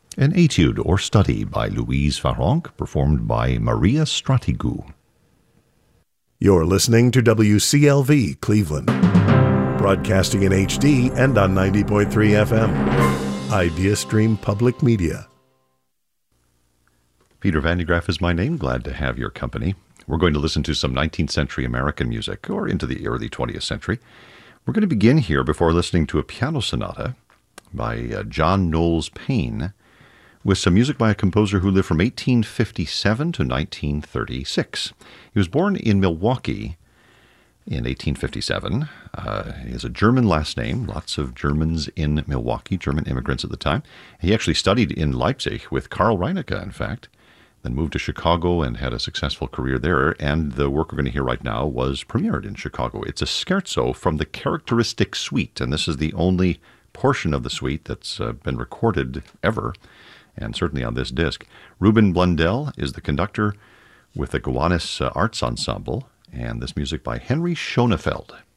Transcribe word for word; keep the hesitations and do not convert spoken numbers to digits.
An etude or study by Louise Farronc, performed by Maria Stratigou. You're listening to W C L V Cleveland, broadcasting in H D and on ninety point three F M. IdeaStream Public Media. Peter Van de Graaff is my name. Glad to have your company. We're going to listen to some nineteenth century American music, or into the early twentieth century. We're going to begin here before listening to a piano sonata by uh, John Knowles Paine, with some music by a composer who lived from eighteen fifty-seven to nineteen thirty-six. He was born in Milwaukee in eighteen fifty-seven. Uh, he has a German last name, lots of Germans in Milwaukee, German immigrants at the time. He actually studied in Leipzig with Karl Reinecke, in fact, then moved to Chicago and had a successful career there, and the work we're going to hear right now was premiered in Chicago. It's a scherzo from the Characteristic Suite, and this is the only portion of the suite that's uh, been recorded ever, and certainly on this disc. Ruben Blundell is the conductor with the Gowanus uh, Arts Ensemble, and this music by Henry Schoenfeld.